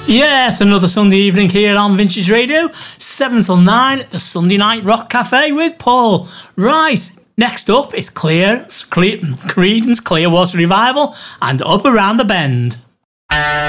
Yes, another Sunday evening here on Vintage Radio, 7 till 9 at the Sunday Night Rock Cafe with Paul. Right, next up is Creedence Clearwater Revival and Up Around the Bend.